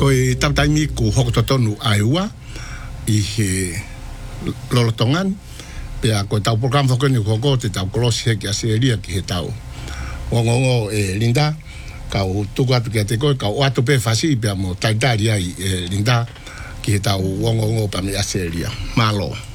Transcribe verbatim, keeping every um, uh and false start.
Oi tautaimi ku hokotonu aiwa i he lolotongan pea ko tau program fokoni koko te tau kolosi ki aseria ki he tau. Wongongo e Linda ka o tuku atu ki te koe ka o atu pe fasi pea mo taitari ai e Linda ki he tau wongongo pa me aseria. Malo.